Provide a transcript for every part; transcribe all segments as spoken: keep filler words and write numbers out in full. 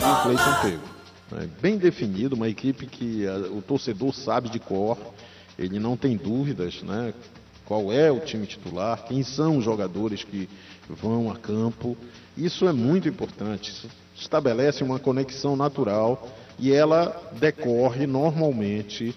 o Cleiton Pego. Né? Bem definido, uma equipe que a, o torcedor sabe de cor, ele não tem dúvidas, né? Qual é o time titular, quem são os jogadores que vão a campo. Isso é muito importante, isso estabelece uma conexão natural e ela decorre normalmente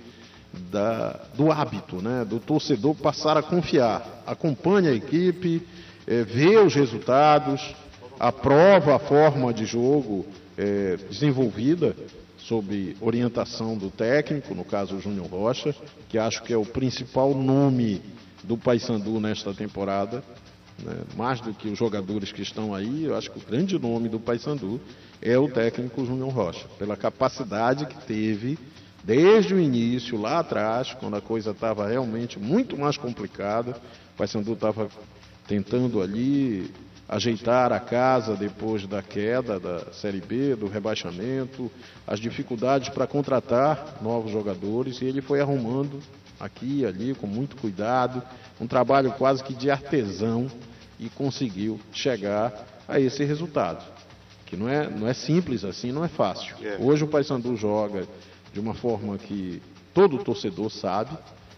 da, do hábito, né? Do torcedor passar a confiar. Acompanha a equipe, é, vê os resultados, aprova a forma de jogo é, desenvolvida sob orientação do técnico, no caso o Júnior Rocha, que acho que é o principal nome do Paysandu nesta temporada, né? Mais do que os jogadores que estão aí, eu acho que o grande nome do Paysandu é o técnico Júnior Rocha, pela capacidade que teve desde o início, lá atrás, quando a coisa estava realmente muito mais complicada. O Paysandu estava tentando ali ajeitar a casa depois da queda da Série B, do rebaixamento, as dificuldades para contratar novos jogadores, e ele foi arrumando aqui e ali, com muito cuidado, um trabalho quase que de artesão, e conseguiu chegar a esse resultado, que não é, não é simples assim, não é fácil. Hoje o Paysandu joga de uma forma que todo torcedor sabe,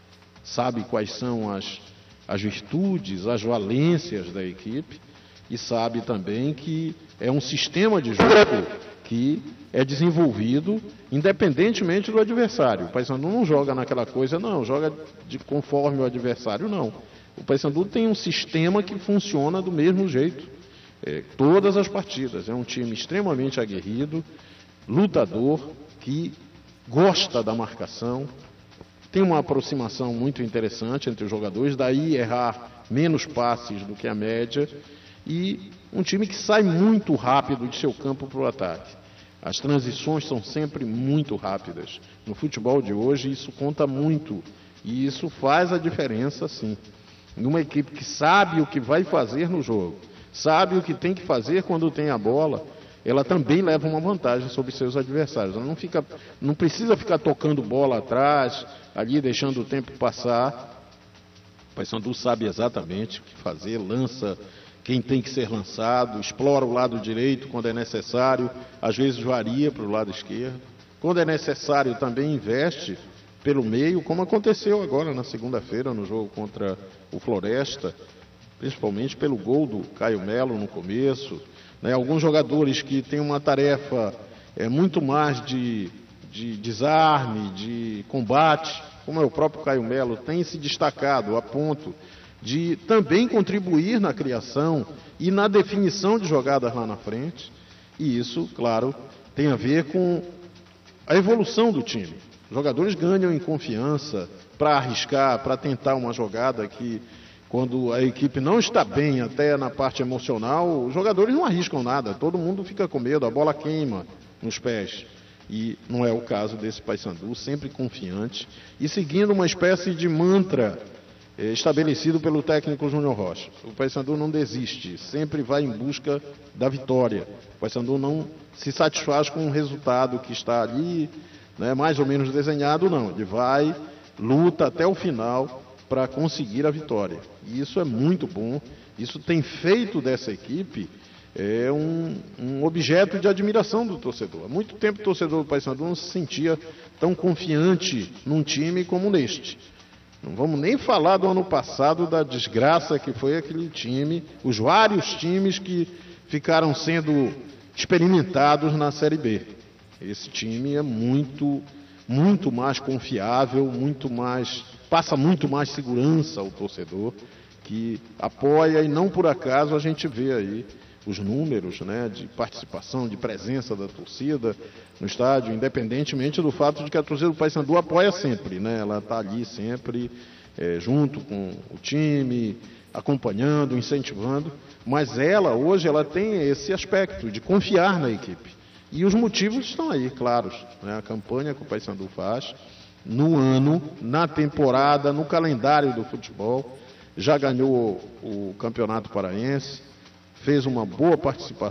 sabe quais são as, as virtudes, as valências da equipe, e sabe também que é um sistema de jogo que é desenvolvido independentemente do adversário. O Paysandu não joga naquela coisa, não, joga de conforme o adversário, não. O Paysandu tem um sistema que funciona do mesmo jeito, é, todas as partidas. É um time extremamente aguerrido, lutador, que gosta da marcação, tem uma aproximação muito interessante entre os jogadores, daí errar menos passes do que a média, e um time que sai muito rápido de seu campo para o ataque. As transições são sempre muito rápidas. No futebol de hoje isso conta muito, e isso faz a diferença, sim. Numa equipe que sabe o que vai fazer no jogo, sabe o que tem que fazer quando tem a bola, ela também leva uma vantagem sobre seus adversários. Ela não, fica, não precisa ficar tocando bola atrás, ali deixando o tempo passar. O Paysandu sabe exatamente o que fazer, lança quem tem que ser lançado, explora o lado direito quando é necessário, às vezes varia para o lado esquerdo. Quando é necessário também investe pelo meio, como aconteceu agora na segunda-feira no jogo contra o Floresta, principalmente pelo gol do Caio Melo no começo. Né? Alguns jogadores que têm uma tarefa é, muito mais de, de desarme, de combate, como é o próprio Caio Melo, tem se destacado a ponto de também contribuir na criação e na definição de jogadas lá na frente. E isso, claro, tem a ver com a evolução do time. Os jogadores ganham em confiança para arriscar, para tentar uma jogada que, quando a equipe não está bem, até na parte emocional, os jogadores não arriscam nada, todo mundo fica com medo, a bola queima nos pés. E não é o caso desse Paysandu, sempre confiante e seguindo uma espécie de mantra estabelecido pelo técnico Júnior Rocha. O Paysandu não desiste, sempre vai em busca da vitória. O Paysandu não se satisfaz com o resultado que está ali, né, mais ou menos desenhado, não. Ele vai, luta até o final para conseguir a vitória. E isso é muito bom, isso tem feito dessa equipe é, um, um objeto de admiração do torcedor. Há muito tempo o torcedor do Paysandu não se sentia tão confiante num time como neste. Não vamos nem falar do ano passado, da desgraça que foi aquele time, os vários times que ficaram sendo experimentados na Série B. Esse time é muito, muito mais confiável, muito mais, passa muito mais segurança ao torcedor, que apoia, e não por acaso a gente vê aí os números, né, de participação, de presença da torcida no estádio, independentemente do fato de que a torcida do Paysandu apoia sempre, né, ela está ali sempre é, junto com o time, acompanhando, incentivando, mas ela hoje ela tem esse aspecto de confiar na equipe. E os motivos estão aí, claros, né, a campanha que o Paysandu faz no ano, na temporada, no calendário do futebol, já ganhou o Campeonato Paraense, fez uma boa participação